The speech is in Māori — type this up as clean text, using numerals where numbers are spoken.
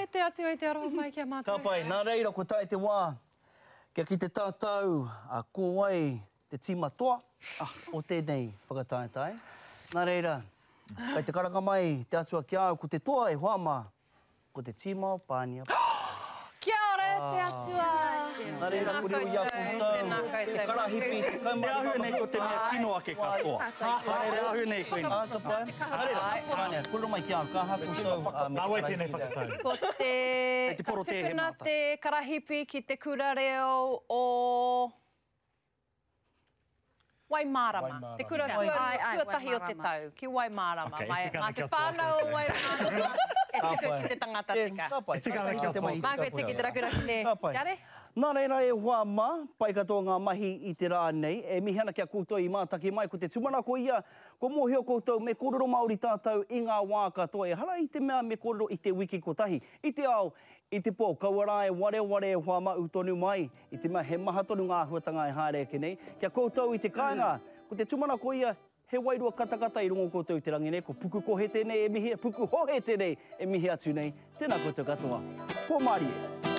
te atu i te aroha mai kia mātou. Ka pai, nā reira ko tae te wā. Kia ki te tātou, ko wai, te tima toa, o tēnei whakataetai. Nā reira, kai te karanga mai, te atua ki au, ko te toa e hoama, ko te tima o pānia. Kia ora, te atua. Nā reira, ko reo ia koutou, te karahipi, te kaumari. Te ahu nei ko te mea kino ake katoa. Te ahu nei koina. Ka pai, nā reira, pānia, kuro mai ki au, ka ha koutou. Nā wai tēnei whakatau. Ko te Te poro te he tukuna mata. te karahipi ki te kura reo o Waimārama. Te kura tuatahi o te tau, ki Waimārama. Ok, Mai tikana te kia toa whānau o Waimārama, e tuku ki te tangata tika. Ka pai, Tikana kia toa. Mā koe tiki te rakuraki te Ka pai. kare. Nā reira e hoa mā, pai katoa ngā mahi i te rā nei, e mihana kia koutou i mātaki mai, ko te tumana ko ia, ko mōhio koutou, me kōrero Māori tātou i ngā wā katoa, e hara i te mea me kōrero i te wiki kotahi, i te ao, i te pō, kauara e ware e hoa mā utonu mai, i te mea he maha tonu ngā huatanga e haere ake nei, kia koutou i te kāinga, ko te tumana ko ia, he wairua katakata i rongo koutou i te rangi nei, ko puku kohe tēnei e mihi, puku hohe tēnei e mihi atu nei, tēnā koutou katoa. Pō Māori e.